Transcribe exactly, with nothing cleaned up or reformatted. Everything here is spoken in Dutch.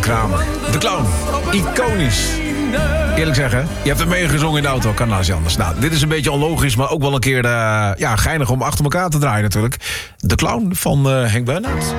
Kramer. De Clown. Iconisch. Eerlijk zeggen, je hebt hem meegezongen in de auto. Kan naast je anders. Nou, dit is een beetje onlogisch, maar ook wel een keer uh, ja, geinig om achter elkaar te draaien natuurlijk. De Clown van uh, Henk Bernhard.